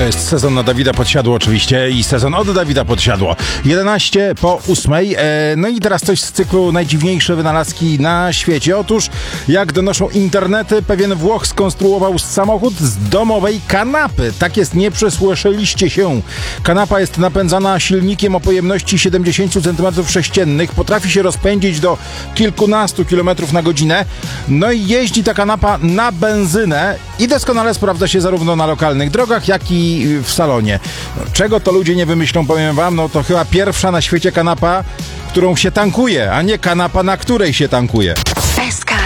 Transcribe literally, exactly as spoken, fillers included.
jest sezon na Dawida Podsiadło oczywiście i sezon od Dawida Podsiadło. jedenaście po ósmej. E, no i teraz coś z cyklu najdziwniejsze wynalazki na świecie. Otóż, jak donoszą internety, pewien Włoch skonstruował samochód z domowej kanapy. Tak jest, nie przesłyszeliście się. Kanapa jest napędzana silnikiem o pojemności siedemdziesiąt centymetrów sześciennych. Potrafi się rozpędzić do kilkunastu kilometrów na godzinę. No i jeździ ta kanapa na benzynę i doskonale sprawdza się zarówno na lokalnych drogach, jak i w salonie. No, czego to ludzie nie wymyślą, powiem wam, no to chyba pierwsza na świecie kanapa, którą się tankuje, a nie kanapa, na której się tankuje.